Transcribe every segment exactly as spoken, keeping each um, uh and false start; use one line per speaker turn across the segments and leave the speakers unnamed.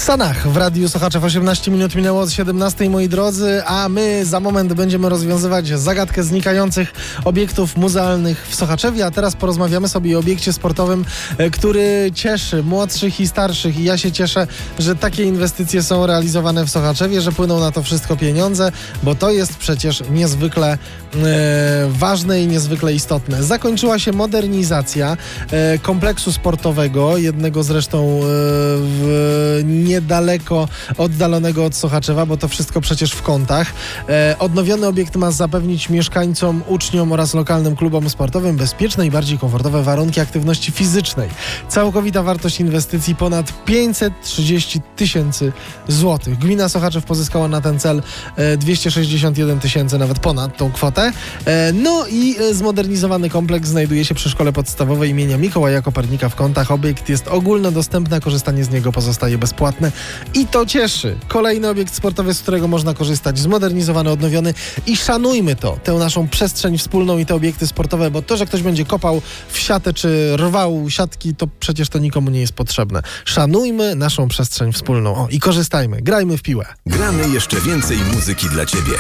Sanach w Radiu Sochaczew. osiemnaście minut minęło od siedemnastej, moi drodzy, a my za moment będziemy rozwiązywać zagadkę znikających obiektów muzealnych w Sochaczewie, a teraz porozmawiamy sobie o obiekcie sportowym, który cieszy młodszych i starszych, i ja się cieszę, że takie inwestycje są realizowane w Sochaczewie, że płyną na to wszystko pieniądze, bo to jest przecież niezwykle e, ważne i niezwykle istotne. Zakończyła się modernizacja e, kompleksu sportowego, jednego zresztą e, w niedaleko oddalonego od Sochaczewa, bo to wszystko przecież w Kątach. E, odnowiony obiekt ma zapewnić mieszkańcom, uczniom oraz lokalnym klubom sportowym bezpieczne i bardziej komfortowe warunki aktywności fizycznej. Całkowita wartość inwestycji ponad pięćset trzydzieści tysięcy złotych. Gmina Sochaczew pozyskała na ten cel e, dwieście sześćdziesiąt jeden tysięcy, nawet ponad tą kwotę. E, no i e, zmodernizowany kompleks znajduje się przy Szkole Podstawowej imienia Mikołaja Kopernika w Kątach. Obiekt jest ogólnodostępny, a korzystanie z niego pozostaje bezpłatne i to cieszy. Kolejny obiekt sportowy, z którego można korzystać, zmodernizowany, odnowiony, i szanujmy to, tę naszą przestrzeń wspólną i te obiekty sportowe, bo to, że ktoś będzie kopał w siatę czy rwał siatki, to przecież to nikomu nie jest potrzebne. Szanujmy naszą przestrzeń wspólną. O, i korzystajmy. Grajmy w piłę.
Gramy jeszcze więcej muzyki dla Ciebie.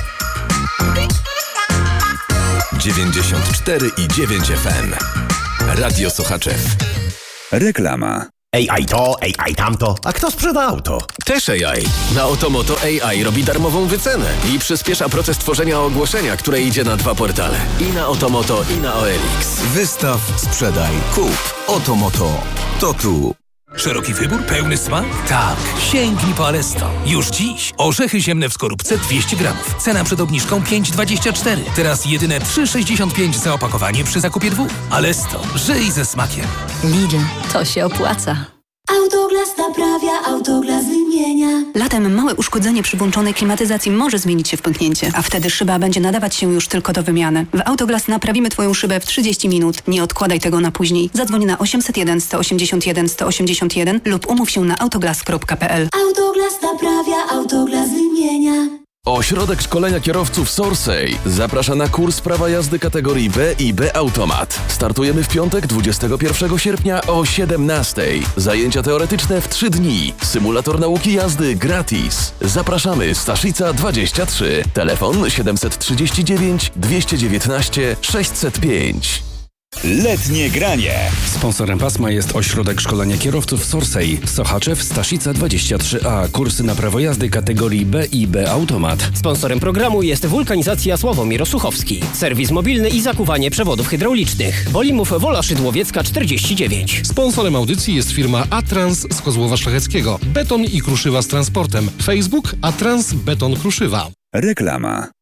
dziewięćdziesiąt cztery i dziewięć F M. Radio Sochaczew. Reklama.
A I to, A I tamto. A kto sprzeda auto?
Też A I. Na Otomoto A I robi darmową wycenę i przyspiesza proces tworzenia ogłoszenia, które idzie na dwa portale. I na Otomoto, i na O L X.
Wystaw, sprzedaj, kup. Otomoto. To tu.
Szeroki wybór, pełny smak? Tak, sięgnij po Alesto. Już dziś orzechy ziemne w skorupce dwieście gramów. Cena przed obniżką pięć dwadzieścia cztery. Teraz jedyne trzy sześćdziesiąt pięć za opakowanie przy zakupie dwóch. Alesto, żyj ze smakiem.
Lidl, to się opłaca.
Autoglas naprawia, Autoglas wymienia.
Latem małe uszkodzenie przy włączonej klimatyzacji może zmienić się w pęknięcie, a wtedy szyba będzie nadawać się już tylko do wymiany. W Autoglas naprawimy Twoją szybę w trzydzieści minut. Nie odkładaj tego na później. Zadzwoń na osiemset jeden, sto osiemdziesiąt jeden, sto osiemdziesiąt jeden lub umów się na autoglas kropka p l.
Autoglas naprawia, Autoglas wymienia.
Ośrodek Szkolenia Kierowców Sorsej zaprasza na kurs prawa jazdy kategorii B i B Automat. Startujemy w piątek, dwudziestego pierwszego sierpnia o siedemnastej. Zajęcia teoretyczne w trzy dni. Symulator nauki jazdy gratis. Zapraszamy, Staszica dwadzieścia trzy. Telefon siedemset trzydzieści dziewięć, dwieście dziewiętnaście, sześćset pięć.
Letnie granie.
Sponsorem pasma jest Ośrodek Szkolenia Kierowców Sorsej. Sochaczew, Staszica dwadzieścia trzy A. Kursy na prawo jazdy kategorii B i B Automat.
Sponsorem programu jest Wulkanizacja Sławomir Osuchowski. Serwis mobilny i zakuwanie przewodów hydraulicznych. Wolimów Wola Szydłowiecka czterdzieści dziewięć.
Sponsorem audycji jest firma Atrans z Kozłowa Szlacheckiego. Beton i kruszywa z transportem. Facebook Atrans Beton Kruszywa.
Reklama.